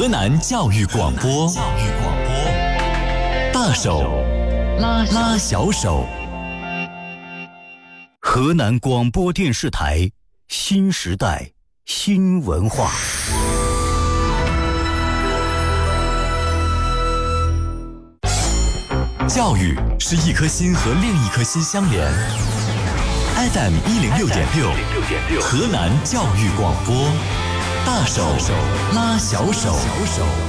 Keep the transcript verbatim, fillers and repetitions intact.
南教育广播，教育广播，大手拉拉小手。河南广播电视台新时代新文化。教育是一颗心和另一颗心相连。F M 一零六点六，河南教育广播，大手拉小手。